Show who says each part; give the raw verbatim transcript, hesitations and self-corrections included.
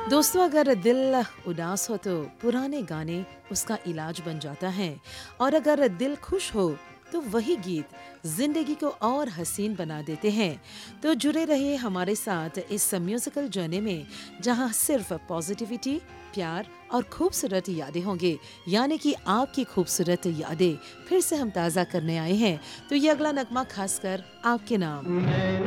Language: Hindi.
Speaker 1: दोस्तों, अगर दिल उदास हो तो पुराने गाने उसका इलाज बन जाता है और अगर दिल खुश हो तो वही गीत जिंदगी को और हसीन बना देते हैं। तो जुड़े रहिए हमारे साथ इस म्यूजिकल जर्नी में, जहां सिर्फ पॉजिटिविटी, प्यार और खूबसूरत यादें होंगे। यानी कि आपकी खूबसूरत यादें फिर से हम ताज़ा करने आए हैं। तो ये अगला नगमा खासकर आपके नाम।